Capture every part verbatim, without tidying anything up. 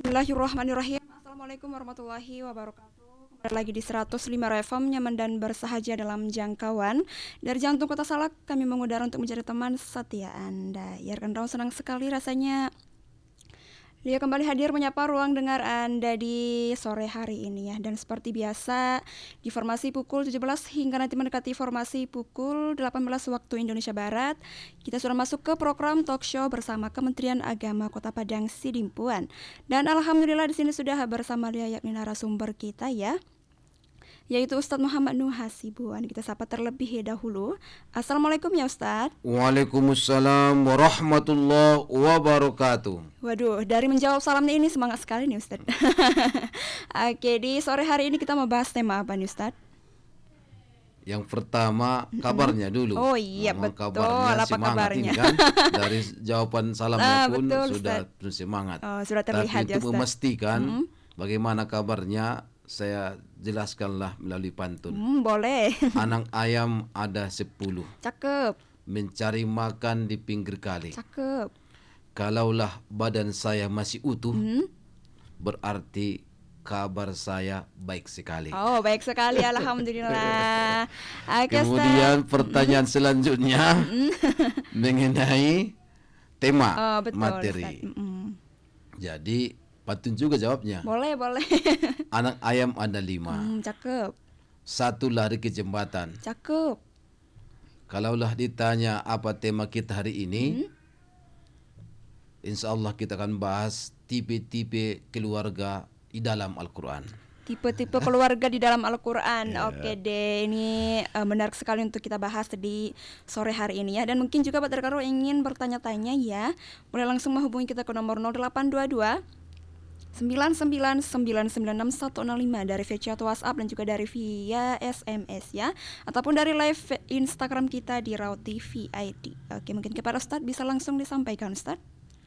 Bismillahirrahmanirrahim. Assalamualaikum warahmatullahi wabarakatuh. Kembali lagi di seratus lima R F M, nyaman dan bersahaja dalam jangkauan. Dari jantung kota Salak, kami mengudara untuk menjadi teman setia Anda. Ya rekan Raun, senang sekali rasanya dia kembali hadir menyapa ruang dengar Anda di sore hari ini ya. Dan seperti biasa di formasi pukul tujuh belas hingga nanti mendekati formasi pukul delapan belas waktu Indonesia Barat, kita sudah masuk ke program talk show bersama Kementerian Agama Kota Padang Sidimpuan. Dan alhamdulillah di sini sudah bersama dia yakni narasumber kita ya, yaitu Ustadz Muhammad Nuh Hasibuan. Kita sapa terlebih dahulu. Assalamualaikum ya Ustadz. Waalaikumsalam warahmatullahi wabarakatuh. Waduh, dari menjawab salamnya ini semangat sekali nih Ustadz. Oke, di sore hari ini kita mau bahas tema apa nih Ustadz? Yang pertama kabarnya dulu. Oh iya, Memang betul. kabarnya Apa semangat kabarnya? ini kan. Dari jawaban Ah, salamnya pun betul, sudah Ustadz. penuh semangat. Oh, sudah Tapi terlihat ya untuk Ustadz. memastikan Mm-mm. bagaimana kabarnya, saya jelaskanlah melalui pantun. Hmm, boleh. Anak ayam ada sepuluh, Cakep, mencari makan di pinggir kali. cakep. Kalaulah badan saya masih utuh, Hmm? berarti kabar saya baik sekali. Oh, baik sekali, alhamdulillah. Oke, Ustadz. Kemudian pertanyaan selanjutnya mengenai tema Oh, betul, materi. Ustadz. Mm-mm. Jadi pantun juga jawabnya. Boleh, boleh. Anak ayam ada lima, Hmm, cakep, satu lari ke jembatan. cakep. Kalaulah ditanya apa tema kita hari ini, insya Allah kita akan bahas tipe-tipe keluarga di dalam Al-Quran. Tipe-tipe keluarga di dalam Al-Quran. Oke deh, ini eh, menarik sekali untuk kita bahas di sore hari ini ya. Dan mungkin juga Pak Terkaro ingin bertanya-tanya ya, boleh langsung menghubungi kita ke nomor nol delapan dua dua sembilan sembilan sembilan sembilan enam satu nol lima dari V C atau WhatsApp, dan juga dari via S M S ya, ataupun dari live Instagram kita di Raut T V I D. Oke, mungkin kepada Ustadz bisa langsung disampaikan Ustadz.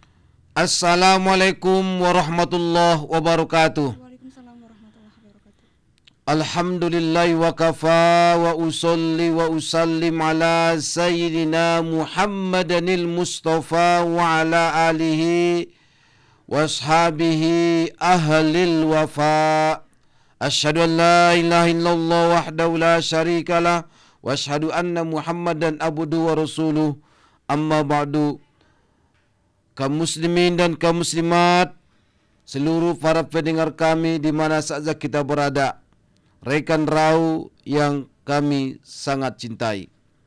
Assalamualaikum warahmatullahi wabarakatuh. Waalaikumsalam warahmatullahi wabarakatuh. Alhamdulillah wa kafa wa usalli wa usallim ala sayyidina Muhammadanil Mustafa wa ala alihi wa ashabihi ahlil wafa. Asyhadu an la ilaha illallah wahdahu la syarika lah wa asyhadu anna Muhammadan abduhu wa rasuluh. Amma ba'du. Kaum muslimin dan kaum muslimat, seluruh para pendengar kami di mana saja kita berada, rekan Rau yang kami sangat cintai.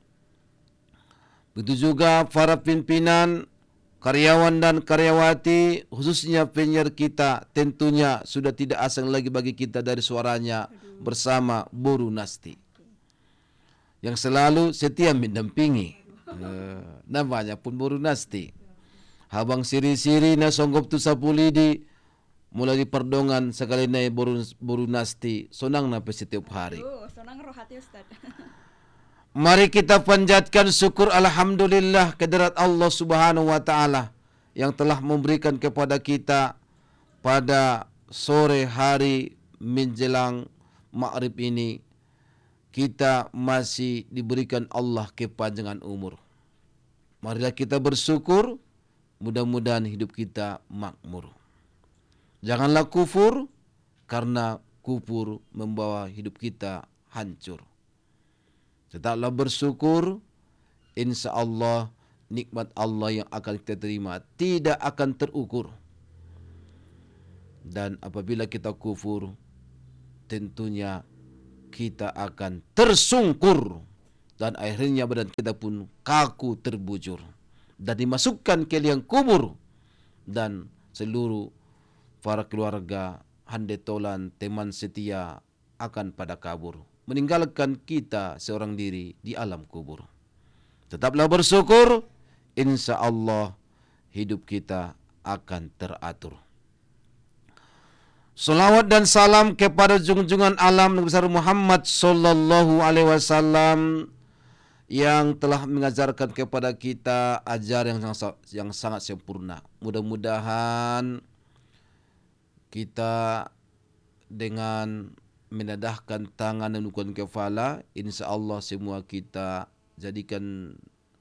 Begitu juga para pimpinan, karyawan dan karyawati, khususnya penyiar kita, tentunya sudah tidak asing lagi bagi kita dari suaranya bersama Boru Nasti, yang selalu setia mendampingi. Eh, namanya pun Boru Nasti. Habang siri-siri na songgop tu sapulidi, mulai di perdongan sekali na boru, boru nasti, sonang na pe setiap hari. Tuh, senang roh hati Ustadz. Mari kita panjatkan syukur alhamdulillah kehadirat Allah Subhanahu wa taala yang telah memberikan kepada kita pada sore hari menjelang maghrib ini, kita masih diberikan Allah kepanjangan umur. Marilah kita bersyukur. Mudah-mudahan hidup kita makmur. Janganlah kufur, karena kufur membawa hidup kita hancur. Tetaplah bersyukur, insya Allah nikmat Allah yang akan kita terima tidak akan terukur. Dan apabila kita kufur, tentunya kita akan tersungkur. Dan akhirnya badan kita pun kaku terbujur. Dan dimasukkan ke liang kubur, dan seluruh para keluarga, handai tolan, teman setia akan pada kabur, meninggalkan kita seorang diri di alam kubur. Tetaplah bersyukur, insya Allah hidup kita akan teratur. Salawat dan salam kepada junjungan alam Nabi besar Muhammad sallallahu alaihi wasallam, yang telah mengajarkan kepada kita ajaran yang sangat, yang sangat sempurna. Mudah-mudahan kita dengan menadahkan tangan dan menundukkan kepala, insya Allah semua kita jadikan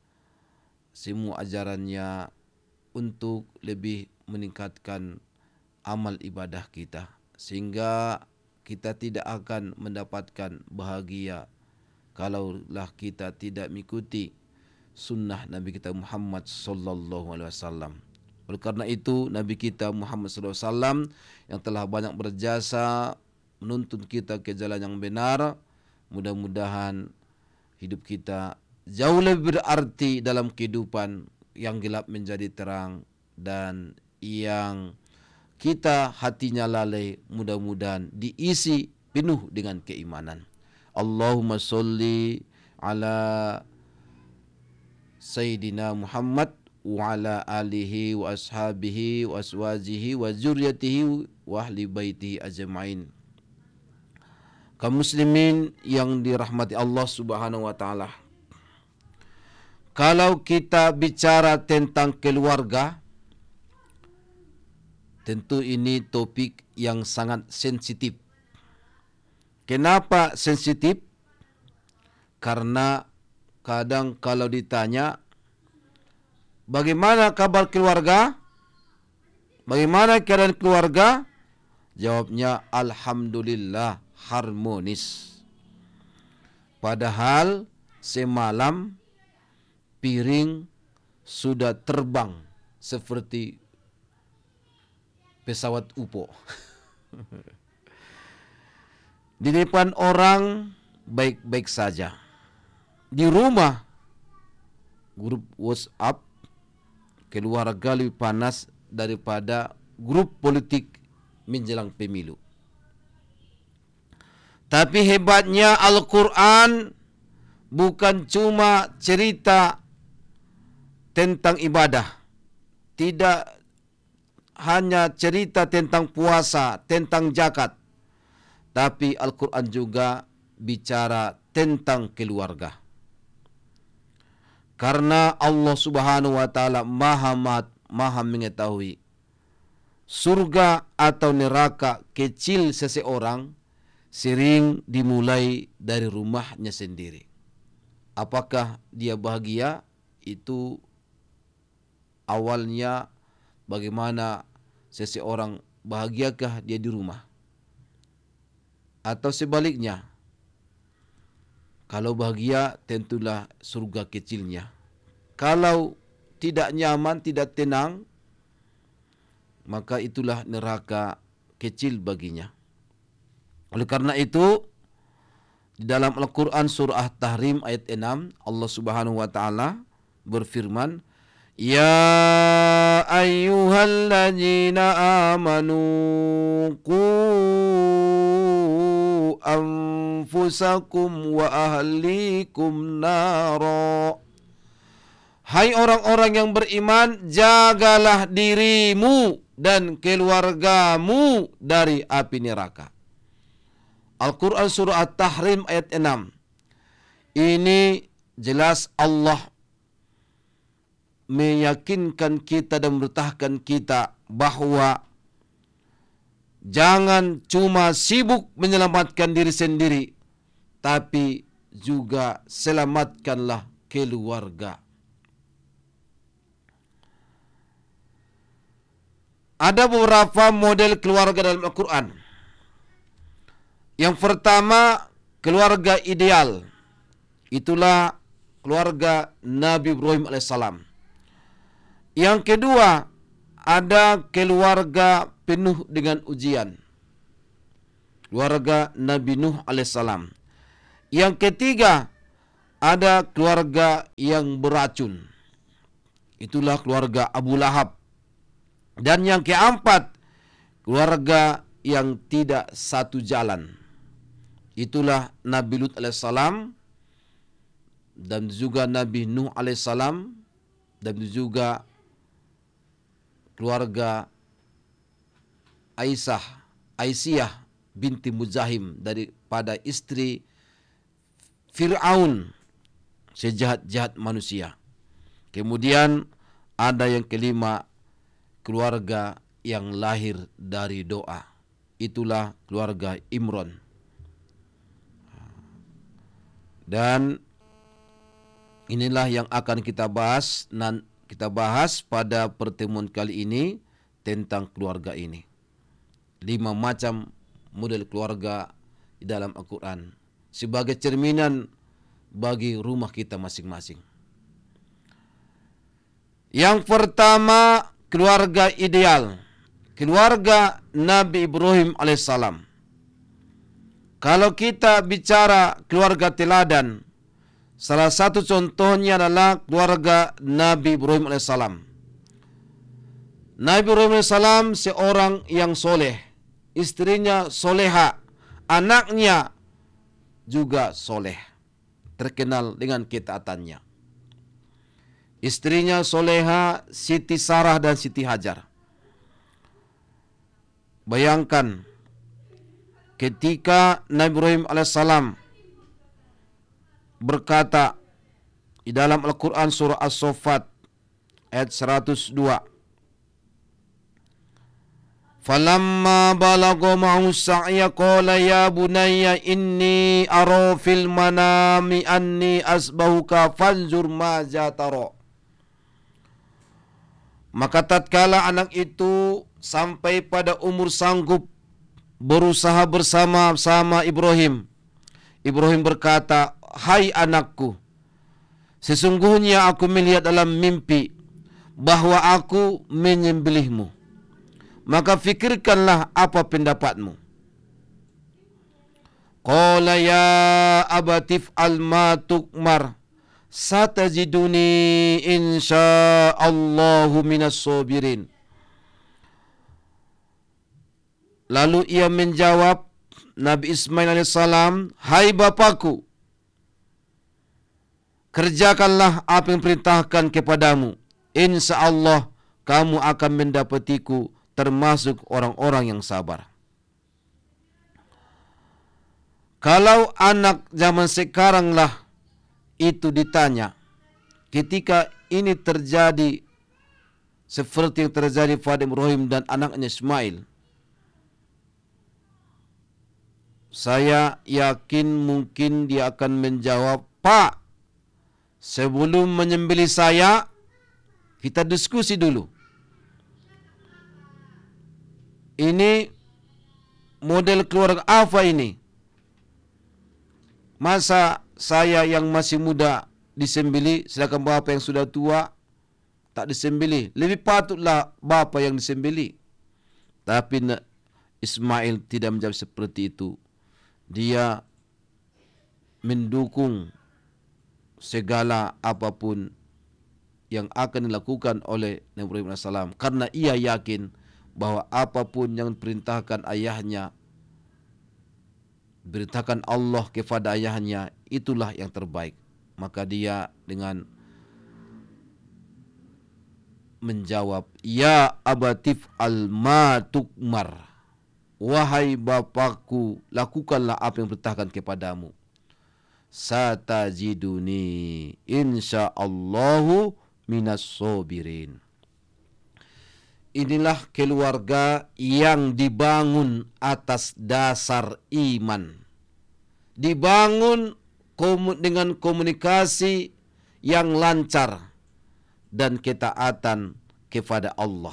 semua ajarannya untuk lebih meningkatkan amal ibadah kita, sehingga kita tidak akan mendapatkan bahagia kalaulah kita tidak mengikuti sunnah Nabi kita Muhammad sallallahu alaihi wasallam. Oleh karena itu Nabi kita Muhammad sallallahu alaihi wasallam yang telah banyak berjasa menuntun kita ke jalan yang benar, mudah-mudahan hidup kita jauh lebih berarti dalam kehidupan, yang gelap menjadi terang, dan yang kita hatinya lalai mudah-mudahan diisi penuh dengan keimanan. Allahumma sholli ala Sayyidina Muhammad wa ala alihi wa ashabihi wa aswajihi wa zuriyatihi wa ahli baitihi ajma'in. Kaum muslimin yang dirahmati Allah Subhanahu wa taala. Kalau kita bicara tentang keluarga, tentu ini topik yang sangat sensitif. Kenapa sensitif? Karena kadang kalau ditanya, bagaimana kabar keluarga? Bagaimana keadaan keluarga? Jawabnya, alhamdulillah, harmonis. Padahal semalam piring sudah terbang seperti pesawat U F O. Di depan orang baik-baik saja. Di rumah, grup WhatsApp keluarga lebih panas daripada grup politik menjelang pemilu. Tapi hebatnya Al-Quran bukan cuma cerita tentang ibadah, tidak hanya cerita tentang puasa, tentang zakat, tapi Al-Quran juga bicara tentang keluarga. Karena Allah Subhanahu wa taala Maha Maha mengetahui surga atau neraka kecil seseorang sering dimulai dari rumahnya sendiri. Apakah dia bahagia? Itu awalnya bagaimana seseorang bahagiakah dia di rumah? Atau sebaliknya, kalau bahagia tentulah surga kecilnya. Kalau tidak nyaman, tidak tenang, maka itulah neraka kecil baginya. Oleh karena itu, di dalam Al-Quran surah At-Tahrim ayat enam, Allah Subhanahu wa taala berfirman, Ya ayyuhalladzina amanu qu anfusakum wa ahlikum nara. Hai orang-orang yang beriman, jagalah dirimu dan keluargamu dari api neraka. Al-Quran surah At-Tahrim ayat enam. Ini jelas Allah meyakinkan kita dan memberitahukan kita bahwa jangan cuma sibuk menyelamatkan diri sendiri, tapi juga selamatkanlah keluarga. Ada beberapa model keluarga dalam Al-Quran. Yang pertama, keluarga ideal. Itulah keluarga Nabi Ibrahim alaihissalam. Yang kedua, ada keluarga penuh dengan ujian. Keluarga Nabi Nuh alaihissalam. Yang ketiga, ada keluarga yang beracun. Itulah keluarga Abu Lahab. Dan yang keempat, keluarga yang tidak satu jalan. Itulah Nabi Lut alaihissalam dan juga Nabi Nuh alaihissalam dan juga keluarga Aisyah, Aisyah binti Muzahim daripada istri Fir'aun, sejahat-jahat manusia. Kemudian ada yang kelima, keluarga yang lahir dari doa. Itulah keluarga Imran. Dan inilah yang akan kita bahas, kita bahas pada pertemuan kali ini tentang keluarga ini. lima macam model keluarga di dalam Al-Quran sebagai cerminan bagi rumah kita masing-masing. Yang pertama, keluarga ideal, keluarga Nabi Ibrahim alaihissalam. Kalau kita bicara keluarga teladan, salah satu contohnya adalah keluarga Nabi Ibrahim alaihissalam. Nabi Ibrahim alaihissalam seorang yang soleh, istrinya soleha, anaknya juga soleh, terkenal dengan ketaatannya. Istrinya soleha, Siti Sarah dan Siti Hajar. Bayangkan ketika Nabi Ibrahim alaihissalam berkata di dalam Al-Quran surah As-Saffat ayat seratus dua, Falamma balagha ma'hu sa'ya qala ya bunayya inni ara fil manami anni asbahuka fanzur maza tara. Maka tatkala anak itu sampai pada umur sanggup berusaha bersama-sama Ibrahim, Ibrahim berkata, "Hai anakku, sesungguhnya aku melihat dalam mimpi bahwa aku menyembelihmu. Maka fikirkanlah apa pendapatmu." Qala ya abatif al-ma tukmar satajiduni insyaallahu minas sabirin. Lalu ia menjawab, Nabi Ismail alaihissalam, "Hai bapakku, kerjakanlah apa yang perintahkan kepadamu. Insyaallah kamu akan mendapatiku termasuk orang-orang yang sabar." Kalau anak zaman sekaranglah itu ditanya, ketika ini terjadi seperti yang terjadi pada Ibrahim dan anaknya Ismail, saya yakin mungkin dia akan menjawab, "Pak, sebelum menyembelih saya, kita diskusi dulu. Ini model keluarga apa ini? Masa saya yang masih muda disembelih, sedangkan bapa yang sudah tua tak disembelih? Lebih patutlah bapa yang disembelih." Tapi Ismail tidak menjawab seperti itu. Dia mendukung segala apapun yang akan dilakukan oleh Nabi Ibrahim alaihissalam, karena ia yakin bahwa apapun yang diperintahkan ayahnya, beritakan Allah kepada ayahnya, itulah yang terbaik. Maka dia dengan menjawab, "Ya abatif al-ma tukmar." Wahai bapakku, lakukanlah apa yang diperintahkan kepadamu. Satajiduni insyaallahu minas sabirin. Inilah keluarga yang dibangun atas dasar iman. Dibangun dengan komunikasi yang lancar dan ketaatan kepada Allah.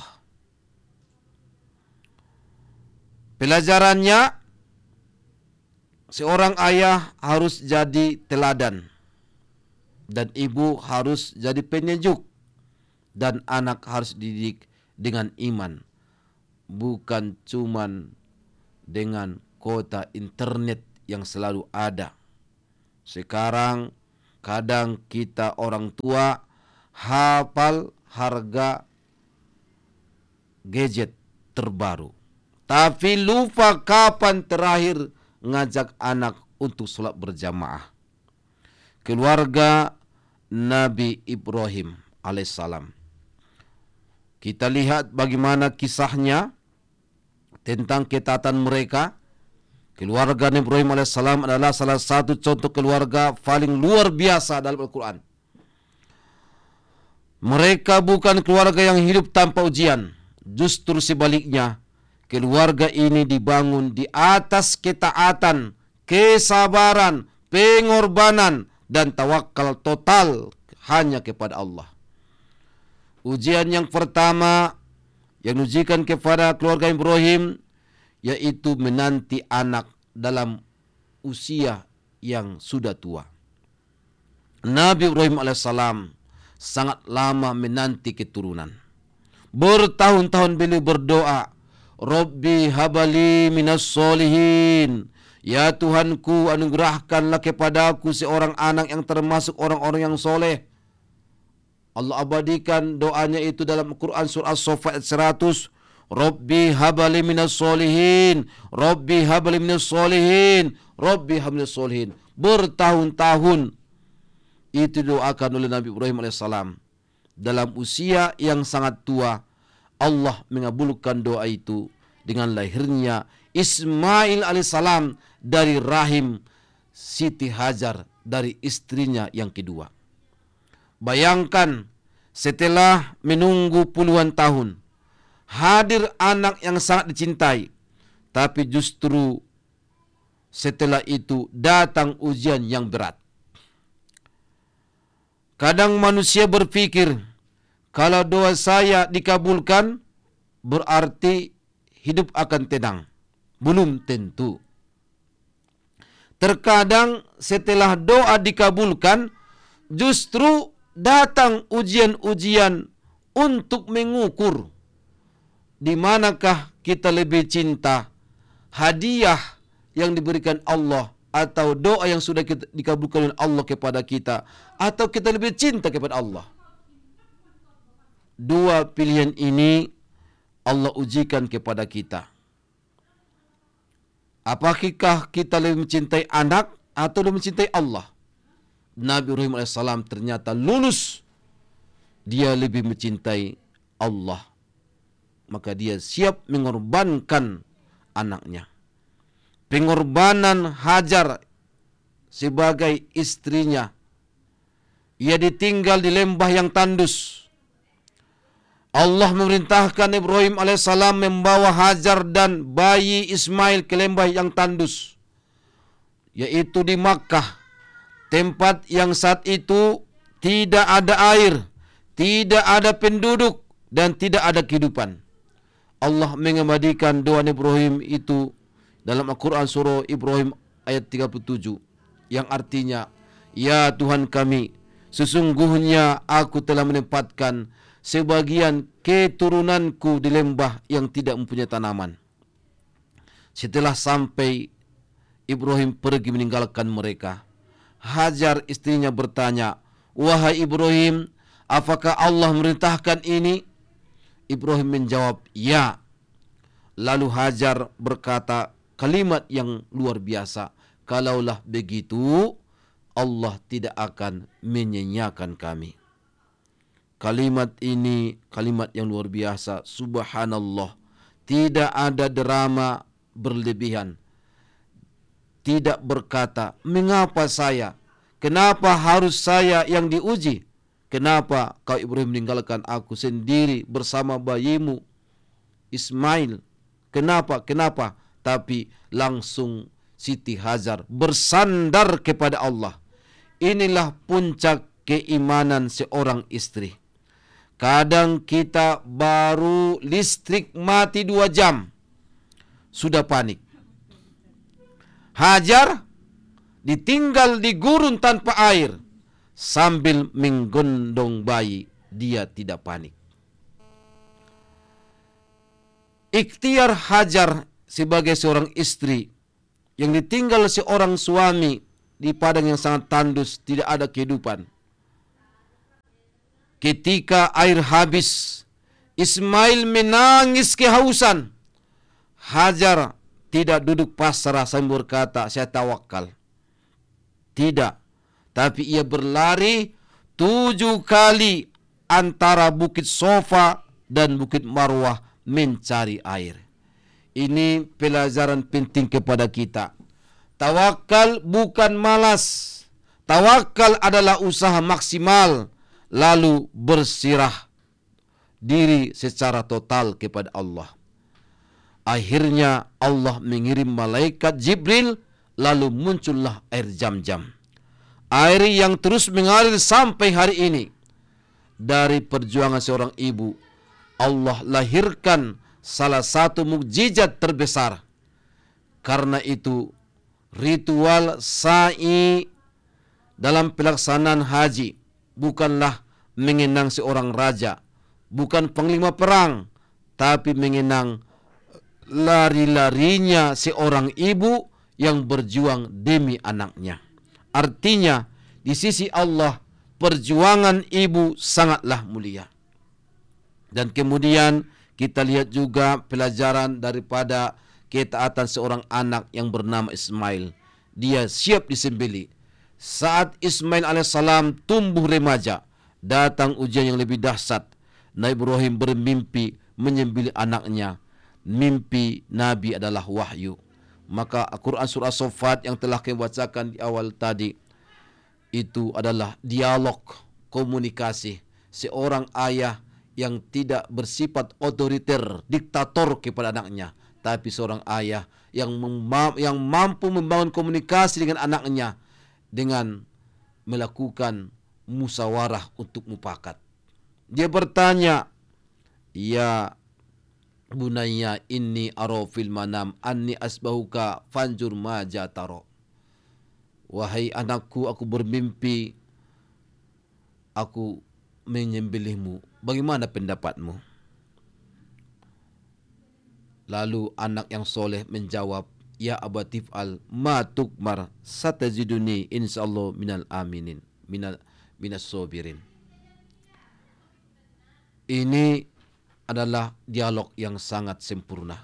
Pelajarannya, seorang ayah harus jadi teladan dan ibu harus jadi penyejuk, dan anak harus dididik dengan iman, bukan cuman dengan kuota internet yang selalu ada. Sekarang kadang kita orang tua hafal harga gadget terbaru, tapi lupa kapan terakhir ngajak anak untuk sholat berjamaah. Keluarga Nabi Ibrahim alaihissalam, kita lihat bagaimana kisahnya tentang ketaatan mereka. Keluarga Nabi Ibrahim alaihissalam adalah salah satu contoh keluarga paling luar biasa dalam Al-Quran. Mereka bukan keluarga yang hidup tanpa ujian. Justru sebaliknya, keluarga ini dibangun di atas ketaatan, kesabaran, pengorbanan, dan tawakal total hanya kepada Allah. Ujian yang pertama yang diujikan kepada keluarga Ibrahim, yaitu menanti anak dalam usia yang sudah tua. Nabi Ibrahim alaihissalam sangat lama menanti keturunan. Bertahun-tahun beliau berdoa, Rabbi habali minas solihin. Ya Tuhanku, anugerahkanlah kepadaku seorang anak yang termasuk orang-orang yang soleh. Allah abadikan doanya itu dalam Quran surah As-Saffat ayat seratus. Rabbi habali minas solihin. Rabbi habali minas solihin. Rabbi habali minas solihin. Bertahun-tahun itu doakan oleh Nabi Ibrahim alaihissalam. Dalam usia yang sangat tua, Allah mengabulkan doa itu dengan lahirnya Ismail alaihissalam dari rahim Siti Hajar, dari istrinya yang kedua. Bayangkan, setelah menunggu puluhan tahun, hadir anak yang sangat dicintai, tapi justru setelah itu datang ujian yang berat. Kadang manusia berpikir, kalau doa saya dikabulkan, berarti hidup akan tenang. Belum tentu. Terkadang setelah doa dikabulkan, justru datang ujian-ujian untuk mengukur di manakah kita lebih cinta, hadiah yang diberikan Allah atau doa yang sudah kita, dikabulkan oleh Allah kepada kita, atau kita lebih cinta kepada Allah. Dua pilihan ini Allah ujikan kepada kita. Apakah kita lebih mencintai anak atau lebih mencintai Allah? Nabi Ibrahim alaihissalam ternyata lulus. Dia lebih mencintai Allah. Maka dia siap mengorbankan anaknya. Pengorbanan Hajar sebagai istrinya. Ia ditinggal di lembah yang tandus. Allah memerintahkan Ibrahim alaihissalam membawa Hajar dan bayi Ismail ke lembah yang tandus, yaitu di Makkah, tempat yang saat itu tidak ada air, tidak ada penduduk, dan tidak ada kehidupan. Allah mengabadikan doa Ibrahim itu dalam Al-Quran surah Ibrahim ayat tiga puluh tujuh, yang artinya, Ya Tuhan kami, sesungguhnya aku telah menempatkan sebagian keturunanku di lembah yang tidak mempunyai tanaman. Setelah sampai, Ibrahim pergi meninggalkan mereka. Hajar istrinya bertanya, Wahai Ibrahim, apakah Allah memerintahkan ini? Ibrahim menjawab, Ya. Lalu Hajar berkata kalimat yang luar biasa, Kalaulah begitu, Allah tidak akan menyanyiakan kami. Kalimat ini kalimat yang luar biasa. Subhanallah. Tidak ada drama berlebihan. Tidak berkata, mengapa saya? Kenapa harus saya yang diuji? Kenapa kau Ibrahim meninggalkan aku sendiri bersama bayimu Ismail? Kenapa? Kenapa? Tapi langsung Siti Hajar bersandar kepada Allah. Inilah puncak keimanan seorang istri. Kadang kita baru listrik mati dua jam, sudah panik. Hajar ditinggal di gurun tanpa air, sambil menggendong bayi, dia tidak panik. Ikhtiar Hajar sebagai seorang istri yang ditinggal seorang suami di padang yang sangat tandus, tidak ada kehidupan. Ketika air habis, Ismail menangis kehausan. Hajar tidak duduk pasrah sambil berkata, saya tawakal. Tidak. Tapi ia berlari tujuh kali antara Bukit Sofa dan Bukit Marwah mencari air. Ini pelajaran penting kepada kita. Tawakal bukan malas. Tawakal adalah usaha maksimal, lalu berserah diri secara total kepada Allah. Akhirnya Allah mengirim malaikat Jibril, lalu muncullah air Zam-Zam. Air yang terus mengalir sampai hari ini. Dari perjuangan seorang ibu, Allah lahirkan salah satu mukjizat terbesar, Karena itu ritual sa'i dalam pelaksanaan haji bukanlah mengenang seorang raja, bukan panglima perang, tapi mengenang lari-larinya seorang ibu yang berjuang demi anaknya. Artinya, di sisi Allah, perjuangan ibu sangatlah mulia. Dan kemudian kita lihat juga pelajaran daripada ketaatan seorang anak yang bernama Ismail. Dia siap disembelih. Saat Ismail alaihissalam tumbuh remaja, datang ujian yang lebih dahsyat. Nabi Ibrahim bermimpi menyembelih anaknya. Mimpi Nabi adalah wahyu. Maka Al-Quran surah As-Saffat yang telah kami bacakan di awal tadi, itu adalah dialog, komunikasi. Seorang ayah yang tidak bersifat otoriter, diktator kepada anaknya, tapi seorang ayah yang, mem- yang mampu membangun komunikasi dengan anaknya dengan melakukan musyawarah untuk mufakat. Dia bertanya, "Ya bunayya inni ara fil manam anni asbahuka fanjur ma jataro." Wahai anakku, aku bermimpi aku menyembelihmu. Bagaimana pendapatmu? Lalu anak yang soleh menjawab, "Ya abatif al ma tukmar satajiduni insyaallah minal aminin, minal minas sobirin." Ini adalah dialog yang sangat sempurna.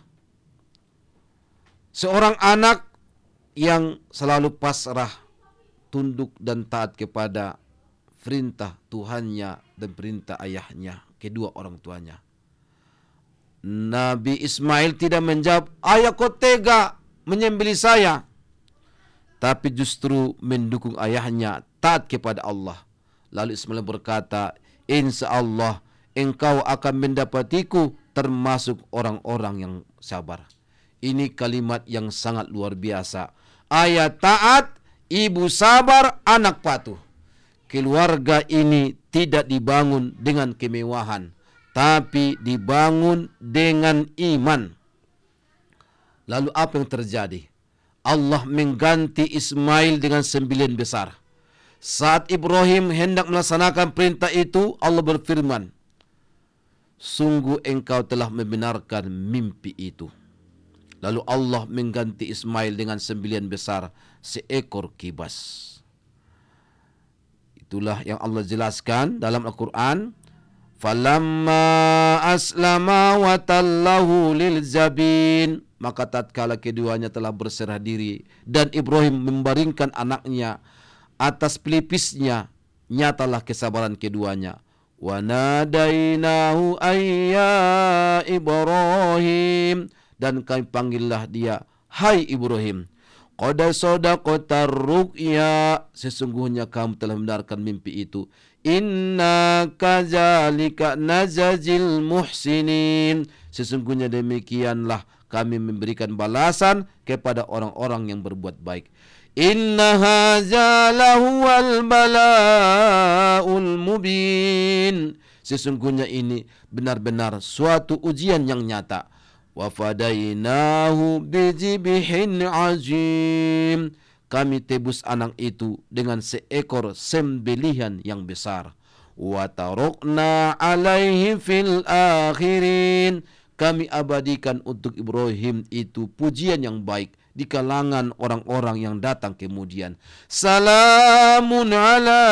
Seorang anak yang selalu pasrah, tunduk dan taat kepada perintah Tuhannya dan perintah ayahnya, kedua orang tuanya. Nabi Ismail tidak menjawab, "Ayah, kau tega menyembelih saya." Tapi justru mendukung ayahnya, taat kepada Allah. Lalu Ismail berkata, "Insya Allah engkau akan mendapatiku termasuk orang-orang yang sabar." Ini kalimat yang sangat luar biasa. Ayah taat, ibu sabar, anak patuh. Keluarga ini tidak dibangun dengan kemewahan, tapi dibangun dengan iman. Lalu apa yang terjadi? Allah mengganti Ismail dengan sembilan besar. Saat Ibrahim hendak melaksanakan perintah itu, Allah berfirman, "Sungguh engkau telah membenarkan mimpi itu." Lalu Allah mengganti Ismail dengan sembilan besar, seekor kibas. Itulah yang Allah jelaskan dalam Al-Quran. "Falamma aslama wa tallahu lil zabin." Maka tatkala keduanya telah berserah diri dan Ibrahim membaringkan anaknya atas pelipisnya, nyatalah kesabaran keduanya. "Wa nadainahu ayya Ibrahim." Dan kami panggillah dia, "Hai Ibrahim, qad sadaqta ru'ya." Sesungguhnya kamu telah membenarkan mimpi itu. "Inna kadzalika najzil muhsinin." Sesungguhnya demikianlah kami memberikan balasan kepada orang-orang yang berbuat baik. "Inna hadza lahuwal bala'ul mubin." Sesungguhnya ini benar-benar suatu ujian yang nyata. "Wa fadainahu bijibhin azim." Kami tebus anak itu dengan seekor sembelihan yang besar. "Wa tarokna alaihi fil akhirin." Kami abadikan untuk Ibrahim itu pujian yang baik di kalangan orang-orang yang datang kemudian. "Salamun ala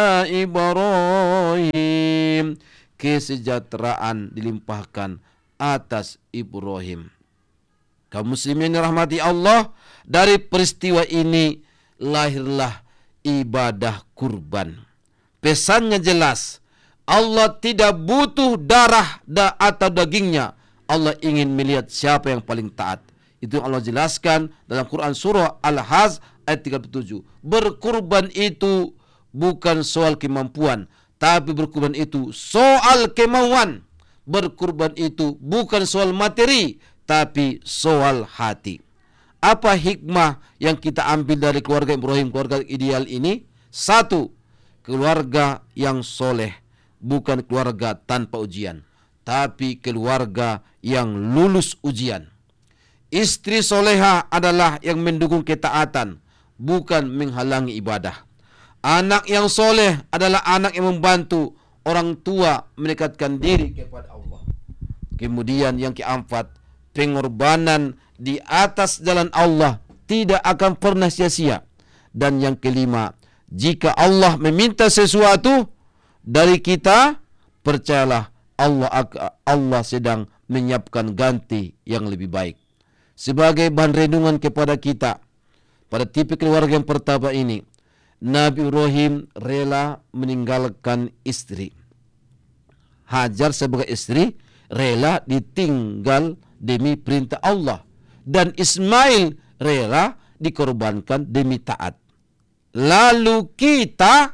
Ibrahim." Kesejahteraan dilimpahkan atas Ibrahim. Kaum muslimin rahmati Allah, dari peristiwa ini lahirlah ibadah kurban. Pesannya jelas, Allah tidak butuh darah da atau dagingnya. Allah ingin melihat siapa yang paling taat. Itu yang Allah jelaskan dalam Quran surah Al-Hajj ayat tiga puluh tujuh. Berkurban itu bukan soal kemampuan, tapi berkurban itu soal kemauan. Berkurban itu bukan soal materi, tapi soal hati. Apa hikmah yang kita ambil dari keluarga Ibrahim, keluarga ideal ini? Satu, keluarga yang soleh, bukan keluarga tanpa ujian, tapi keluarga yang lulus ujian. Istri soleha adalah yang mendukung ketaatan, bukan menghalangi ibadah. Anak yang soleh adalah anak yang membantu orang tua mendekatkan diri kepada Allah. Kemudian yang keempat, pengorbanan di atas jalan Allah tidak akan pernah sia-sia. Dan yang kelima, jika Allah meminta sesuatu dari kita, percayalah Allah Allah sedang menyiapkan ganti yang lebih baik. Sebagai bahan renungan kepada kita pada tipe keluarga yang pertama ini, Nabi Ibrahim rela meninggalkan istri. Hajar sebagai istri rela ditinggal demi perintah Allah. Dan Ismail rela dikorbankan demi taat. Lalu kita,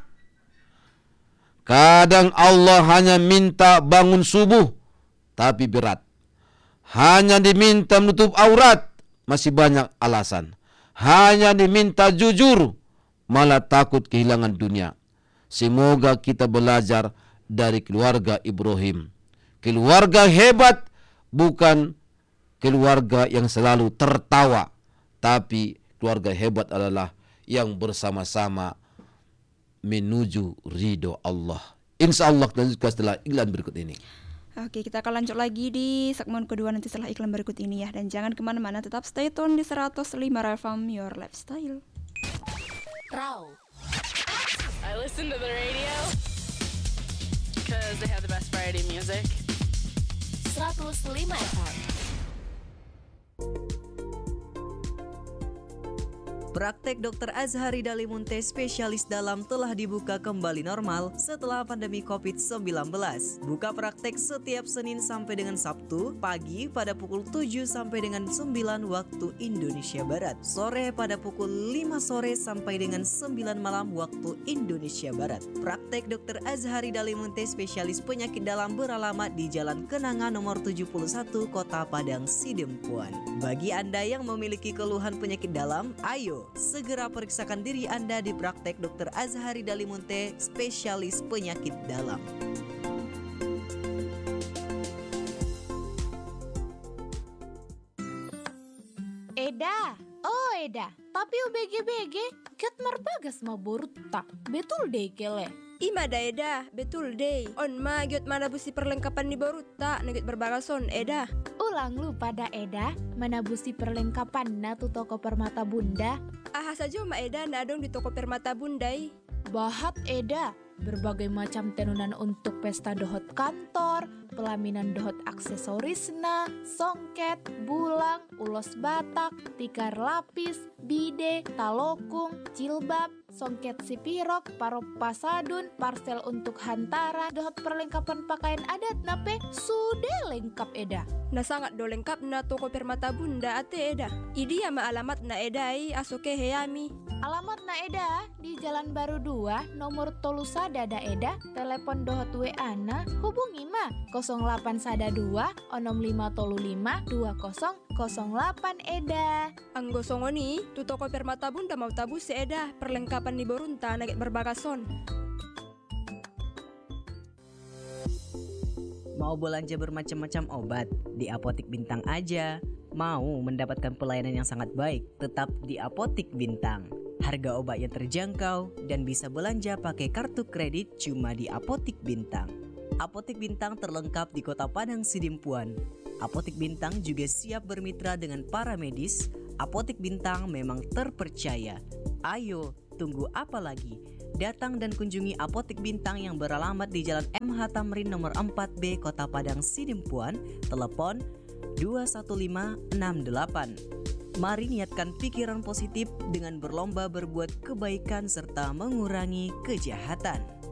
kadang Allah hanya minta bangun subuh, tapi berat. Hanya diminta menutup aurat, masih banyak alasan. Hanya diminta jujur, malah takut kehilangan dunia. Semoga kita belajar dari keluarga Ibrahim. Keluarga hebat bukan keluarga yang selalu tertawa, tapi keluarga hebat adalah yang bersama-sama menuju ridho Allah. Insya Allah dan juga setelah iklan berikut ini. Oke, kita akan lanjut lagi di segmen kedua nanti setelah iklan berikut ini ya. Dan jangan kemana-mana, tetap stay tune di seratus lima F M Your Lifestyle. Raw. I listen to the radio because they have the best variety music. seratus lima F M. Praktek Dokter Azhari Dalimunte spesialis dalam telah dibuka kembali normal setelah pandemi covid sembilan belas. Buka praktek setiap Senin sampai dengan Sabtu, pagi pada pukul tujuh sampai dengan sembilan waktu Indonesia Barat, sore pada pukul lima sore sampai dengan sembilan malam waktu Indonesia Barat. Praktek Dokter Azhari Dalimunte spesialis penyakit dalam beralamat di Jalan Kenanga nomor tujuh puluh satu, Kota Padang, Sidempuan. Bagi Anda yang memiliki keluhan penyakit dalam, ayo segera periksakan diri Anda di praktek Dokter Azhari Dalimunte spesialis penyakit dalam. Eda, oh Eda, tapi U B G B G ket marbagas ma borutta. Betul deh kele. Ima da Eda, betul deh. On ma giot mana busi perlengkapan di borutta negit berbagason Eda. Ulang lupa da Eda, manabusi perlengkapan na tu toko permata bunda. Aha saja ma Eda nadong di toko permata bundai. Bahat Eda, berbagai macam tenunan untuk pesta dohot kantor, pelaminan dohot aksesorisna, songket, bulang, ulos batak, tikar lapis, bide, talokung, jilbab, songket sipirok, parop pasadun, parcel untuk hantara, dohot perlengkapan pakaian adat nape sudah lengkap Eda. Na sangat do lengkap na toko permata bunda ate Eda. Idi ama alamat na Edai asuke heyami. Alamat na Eda di Jalan Baru dua, nomor tolu sada da Eda, telepon dohot W A na hubungi ma nol delapan sada dua, onom lima tolu lima, dua nol nol delapan Eda. Ang gosongoni, tu toko permata bunda mau tabu si Eda, perlengkapan di borunta nagit berbagason. Mau belanja bermacam-macam obat? Di Apotik Bintang aja. Mau mendapatkan pelayanan yang sangat baik? Tetap di Apotik Bintang. Harga obat yang terjangkau dan bisa belanja pakai kartu kredit cuma di Apotik Bintang. Apotik Bintang terlengkap di Kota Padang, Sidempuan. Apotik Bintang juga siap bermitra dengan para medis. Apotik Bintang memang terpercaya. Ayo, tunggu apa lagi? Datang dan kunjungi Apotik Bintang yang beralamat di Jalan M H Tamrin nomor empat B, Kota Padang, Sidempuan. Telepon dua satu lima enam delapan. Mari niatkan pikiran positif dengan berlomba berbuat kebaikan serta mengurangi kejahatan.